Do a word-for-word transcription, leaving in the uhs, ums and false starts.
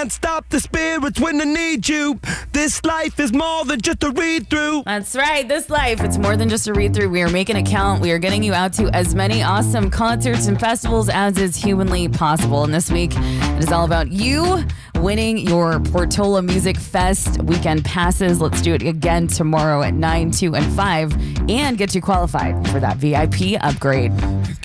can't stop the spirits when they need you. This life is more than just a read through. That's right. This life, it's more than just a read through. We are making it count. We are getting you out to as many awesome concerts and festivals as is humanly possible. And this week, it is all about you winning your Portola Music Fest weekend passes. Let's do it again tomorrow at nine, two, and five and get you qualified for that V I P upgrade.